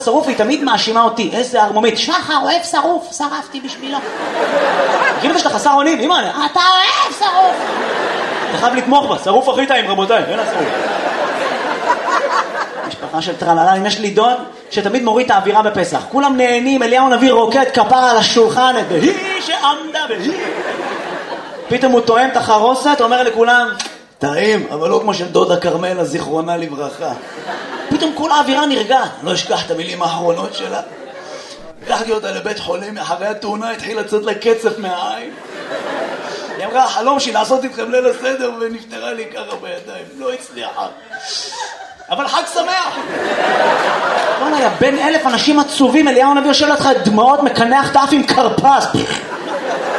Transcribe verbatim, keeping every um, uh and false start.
שרוף, היא תמיד מאשימה אותי, איזה ארמומית, שחר אוהב שרוף, שרפתי בשבילו. כאילו יש לך חסר אונים, אמא, אתה אוהב שרוף. אתה חייב לתמוך בה, שרוף הכי טעים, רבותיי, אין השרוף. משפחה של טרללה, אם יש לי דוד שתמיד מוריד את האווירה בפסח, כולם נהנים, אליהו נביא רוקד כפרה על השולחן, והיא שעמדה והיא. פתאום הוא טועם את החרוסת, אומר לכולם, טעים, אבל לא כמו של דודה קרמלה, זיכרונה לברכה. פתאום כל האווירה נרגעת, לא אשכח את המילים האחרונות שלה. לקחתי אותה לבית חולים, אחרי התאונה התחיל לצאת לה קצף מהעין. היא אמרה, החלום שלי לעשות איתכם ליל הסדר, ונפטרה לי ככה בידיים, לא הצליחה. אבל חג שמח! בוא'נה, יא בן אלף אנשים עצובים, אליהו הנביא יושב לידך דמעות, מקנח את האף עם קרפס.